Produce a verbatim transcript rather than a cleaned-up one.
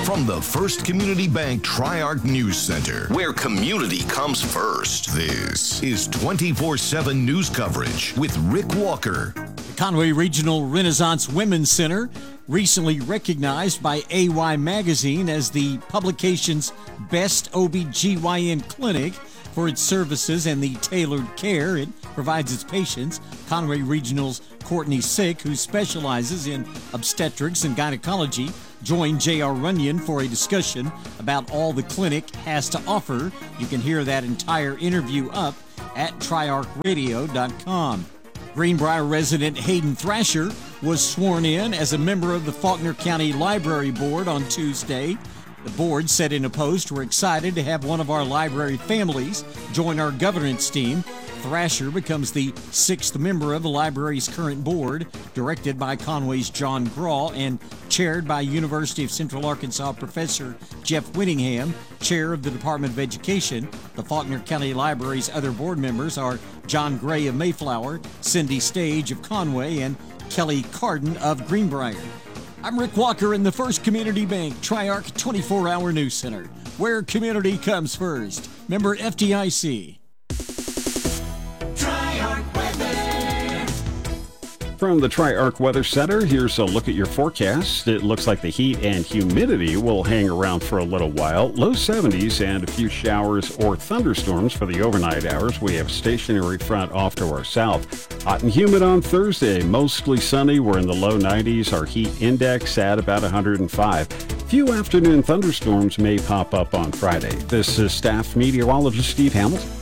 From the First Community Bank Tri-Arc News Center, where community comes first. This is twenty-four seven news coverage with Rick Walker. The Conway Regional Renaissance Women's Center, recently recognized by A Y Magazine as the publication's best O B G Y N clinic for its services and the tailored care it provides its patients. Conway Regional's Courtney Sick, who specializes in obstetrics and gynecology, joined J R. Runyon for a discussion about all the clinic has to offer. You can hear that entire interview up at tri arc radio dot com. Greenbrier resident Hayden Thrasher was sworn in as a member of the Faulkner County Library Board on Tuesday. The board said in a post, "We're excited to have one of our library families join our governance team." Thrasher becomes the sixth member of the library's current board, directed by Conway's John Graw and chaired by University of Central Arkansas professor Jeff Whittingham, chair of the Department of Education. The Faulkner County Library's other board members are John Gray of Mayflower, Cindy Stage of Conway, and Kelly Carden of Greenbrier. I'm Rick Walker in the First Community Bank Tri-Arc twenty-four hour News Center, where community comes first. Member F D I C. From the Tri-Arc Weather Center, here's a look at your forecast. It looks like the heat and humidity will hang around for a little while. Low seventies and a few showers or thunderstorms for the overnight hours. We have stationary front off to our south. Hot and humid on Thursday. Mostly sunny. We're in the low nineties. Our heat index at about one hundred five. Few afternoon thunderstorms may pop up on Friday. This is staff meteorologist Steve Hamilton.